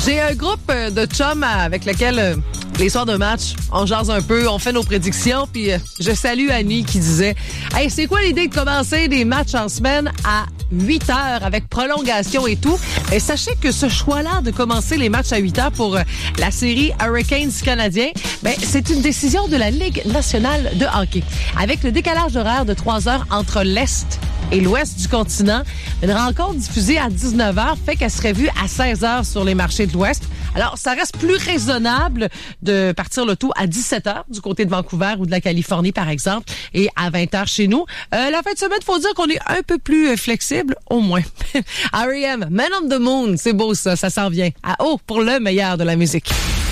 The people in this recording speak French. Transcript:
J'ai un groupe de chums avec lequel les soirs de match, on jase un peu, on fait nos prédictions, puis je salue Annie qui disait « Hey, c'est quoi l'idée de commencer des matchs en semaine à 8 heures avec prolongation et tout? » Et sachez que ce choix-là de commencer les matchs à 8 heures pour la série Hurricanes canadien, c'est une décision de la Ligue nationale de hockey. Avec le décalage horaire de 3 heures entre l'Est et l'Ouest du continent, une rencontre diffusée à 19h fait qu'elle serait vue à 16h sur les marchés de l'Ouest. Alors, ça reste plus raisonnable de partir le tout à 17h du côté de Vancouver ou de la Californie, par exemple, et à 20h chez nous. La fin de semaine, faut dire qu'on est un peu plus flexible, au moins. R.E.M., Man on the Moon, c'est beau ça s'en vient. À haut pour le meilleur de la musique.